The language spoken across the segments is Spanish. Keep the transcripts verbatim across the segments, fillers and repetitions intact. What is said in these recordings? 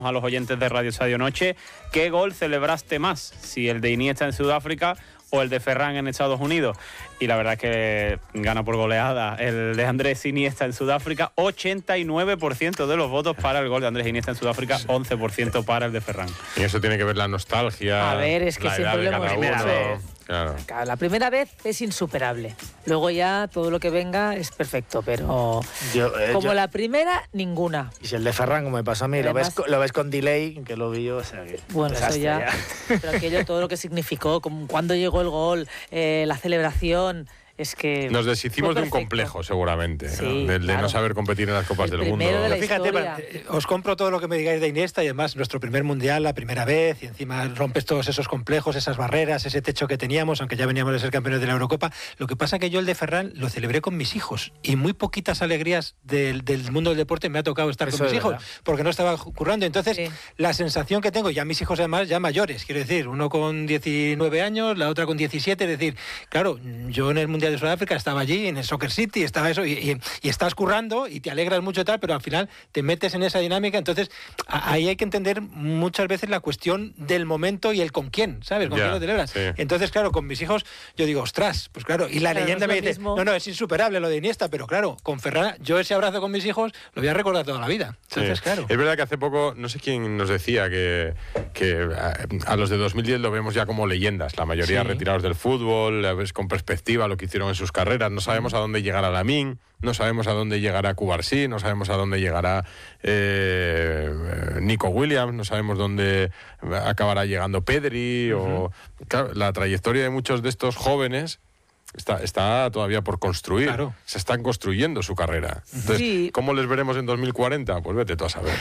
A los oyentes de Radio Estadio Noche, ¿qué gol celebraste más? Si el de Iniesta en Sudáfrica o el de Ferran en Estados Unidos. Y la verdad es que gana por goleada el de Andrés Iniesta en Sudáfrica, ochenta y nueve por ciento de los votos para el gol de Andrés Iniesta en Sudáfrica, once por ciento para el de Ferran. Y eso tiene que ver la nostalgia. A ver, es que la siempre edad lo de hemos cada dicho. uno. Claro. La primera vez es insuperable. Luego ya todo lo que venga es perfecto, pero Yo, eh, como yo- la primera, ninguna. Y si el de Ferran, como me pasó a mí, lo ves, Además- co- lo ves con delay, que lo vi yo, o sea que... Bueno, eso desastre ya, pero aquello, todo lo que significó, como cuando llegó el gol, eh, la celebración, es que... Nos deshicimos fue de un perfecto. complejo, seguramente, Sí, ¿no? Del de claro. no saber competir en las Copas El del Mundo. primero de la Pero fíjate, historia. va, eh, os compro todo lo que me digáis de Iniesta y además nuestro primer mundial, la primera vez, y encima rompes todos esos complejos, esas barreras, ese techo que teníamos, aunque ya veníamos de ser campeones de la Eurocopa. Lo que pasa que yo el de Ferran lo celebré con mis hijos y muy poquitas alegrías del, del mundo del deporte me ha tocado estar Eso con mis es hijos, verdad. porque no estaba currando. Entonces, Sí. la sensación que tengo, ya mis hijos además ya mayores, quiero decir, uno con diecinueve años, la otra con diecisiete, es decir, claro, yo en el Mundial de Sudáfrica estaba allí, en el Soccer City, estaba eso, y, y, y estás currando y te alegras mucho y tal, pero al final te metes en esa dinámica, entonces a- ahí hay que entender muchas veces la cuestión del momento y el con quién, ¿sabes? Con Ya, quién lo celebras. sí. Entonces, claro, con mis hijos yo digo, ostras, pues claro, y la Claro, leyenda no es me lo dice, mismo. no, no, es insuperable lo de Iniesta, pero claro, con Ferran, yo ese abrazo con mis hijos lo voy a recordar toda la vida. Entonces, Sí. claro. Es verdad que hace poco, no sé quién nos decía que, que a, a los de dos mil diez lo vemos ya como leyendas, la mayoría Sí. retirados del fútbol, la ves con perspectiva lo que hicieron en sus carreras, no sabemos a dónde llegará Lamine, no sabemos a dónde llegará Cubarsí, no sabemos a dónde llegará eh, Nico Williams, no sabemos dónde acabará llegando Pedri, o claro, la trayectoria de muchos de estos jóvenes Está, está todavía por construir. Claro. Se están construyendo su carrera. Entonces, Sí. ¿cómo les veremos en dos mil cuarenta? Pues vete tú a saber.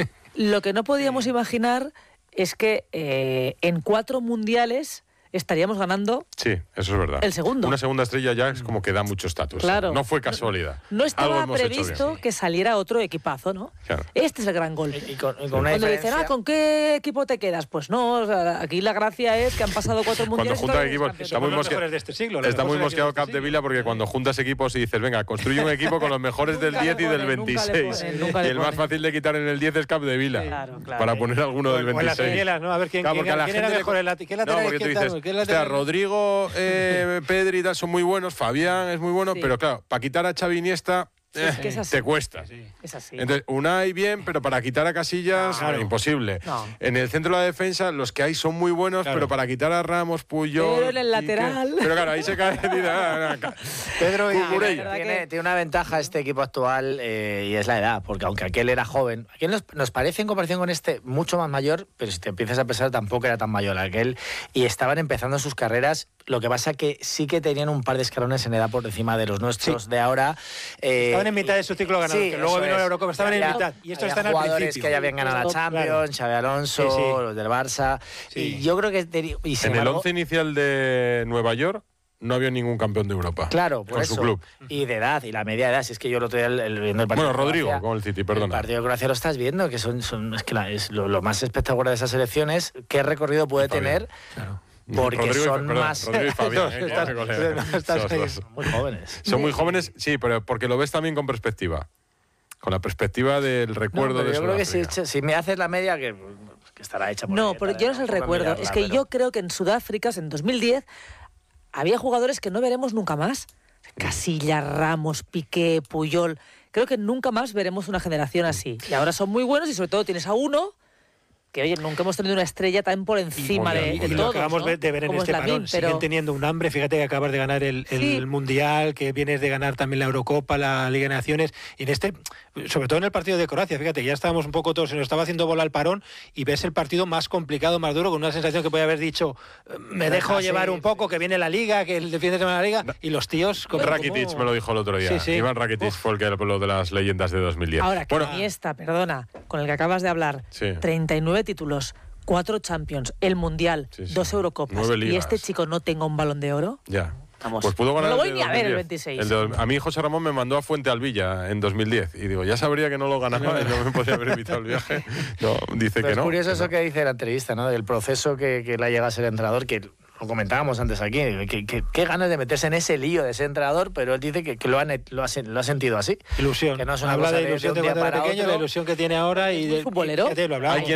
Lo que no podíamos imaginar es que eh, en cuatro mundiales estaríamos ganando Sí, eso es verdad. el segundo. Una segunda estrella ya es como que da mucho estatus. Claro. No fue casualidad. No Algo estaba hemos hecho previsto bien. que saliera otro equipazo, ¿no? Claro. Este es el gran gol. Y con, y con una Cuando dicen, diferencia... ah, ¿con qué equipo te quedas? Pues no, o sea, aquí la gracia es que han pasado cuatro Cuando mundiales. y juntan todavía equipos, eres está campeón. muy, Somos los mosque- mejores de este siglo, los está muy mejores mosqueado equipos de este Capdevila porque cuando juntas equipos y dices, venga, construye un equipo con los mejores del Nunca le diez y del ponen, nunca le veintiséis. ponen, nunca Y le el más ponen. fácil de quitar en el diez es Capdevila. Claro, claro. Para poner alguno del O en las veintiséis. quinielas, ¿no? A ver quién, Claro, quién, porque a la quién gente era le- mejor, el lati- ¿qué No, lateral porque tú izquierdo? dices, ¿Qué hostia, lateral- Rodrigo, eh, Pedri y tal son muy buenos, Fabián es muy bueno, Sí. pero claro, para quitar a Xavi Iniesta eh, que es así. te cuesta. Es así. Entonces, Unai bien, pero para quitar a Casillas, Claro. imposible. No. En el centro de la defensa, los que hay son muy buenos, Claro. pero para quitar a Ramos, Puyol... Pero en el Piqué- lateral. Pero claro, ahí se cae... dice, ah, ah, Pedro y... Cucurella. la verdad Tiene, que- tiene una ventaja este equipo actual eh, y es la edad, porque aunque aquel era joven, aquel nos, nos parece en comparación con este mucho más mayor, pero si te empiezas a pensar tampoco era tan mayor aquel, y estaban empezando sus carreras, lo que pasa que sí que tenían un par de escalones en edad por encima de los nuestros Sí. de ahora. eh, Estaban en mitad de su ciclo ganador, sí, que luego eso vino la es. Eurocopa, estaban en Había- mitad, y estos había están al jugadores principio. que ya habían ganado la Claro. Champions, Xavi Alonso, Sí, sí. los del Barça, Sí. y yo creo que... te- Y sin En el embargo- once inicial de Nueva York no había ningún campeón de Europa. Claro, por con eso. su club. Y de edad, y la media edad. Si es que yo lo otro día el, el- viendo el partido. Bueno, de Rodrigo, Croacia, con el City, El perdona. partido de Croacia lo estás viendo, que son, son es que la- es lo, lo más espectacular de esas selecciones. ¿Qué recorrido puede Fabián. tener? Claro. Porque Rodrigo y- son perdón, más. Rodrigo y Fabián, eh, que Estás- me colé. estás Son ahí. dos. Muy jóvenes. Son muy jóvenes, sí, pero porque lo ves también con perspectiva. Con la perspectiva del No, recuerdo pero de yo creo que si, Sudáfrica. si me haces la media, que, que estará hecha por No, ahí, pero para- yo no es el tampoco recuerdo. mirarla, Es que pero- yo creo que en Sudáfrica, en dos mil diez, había jugadores que no veremos nunca más. Casillas, Ramos, Piqué, Puyol. Creo que nunca más veremos una generación así. Y ahora son muy buenos y sobre todo tienes a uno que, oye, nunca hemos tenido una estrella tan por encima Mundial, de, de Y mundial. lo todos, acabamos ¿no? de ver en Como este es Lamine, parón. Siguen pero teniendo un hambre. Fíjate que acabas de ganar el, el Sí. Mundial, que vienes de ganar también la Eurocopa, la Liga de Naciones. Y en este, sobre todo en el partido de Croacia, fíjate, ya estábamos un poco todos, se nos estaba haciendo bola el parón y ves el partido más complicado, más duro, con una sensación que podía haber dicho, eh, me dejo Deja, llevar sí, un poco, que viene la Liga, que el fin de semana la Liga, y los tíos... como- Rakitic como- me lo dijo el otro día. Sí, sí. Iván Rakitic Uf. fue el que lo de las leyendas de dos mil diez. ahora que bueno, Iniesta, perdona, con el que acabas de hablar, Sí. treinta y nueve títulos, cuatro Champions, el Mundial, Sí, sí. dos Eurocopas, Nueve y ligas. este chico no tenga un Balón de Oro. ya. Vamos, Pues pudo ganar no lo voy el de ni a ver el dos mil diez. veintiséis. El de- a mí José Ramón me mandó a Fuente Alvilla en dos mil diez y digo, ya sabría que no lo ganaba y no me podía haber evitado el viaje. No, dice Pero que es no. curioso que eso no. que dice la entrevista, ¿no? Del proceso que, que le ha llegado a ser entrenador, que lo comentábamos antes aquí, que, que, qué ganas de meterse en ese lío de ser entrenador, pero él dice que, que lo, ha, lo, ha, lo ha sentido así. Ilusión. Que no es una Habla cosa de de- ilusión de de un día cuando era para pequeño, otro. la ilusión que tiene ahora y muy de futbolero. fíjate, lo hablábamos. Hay quien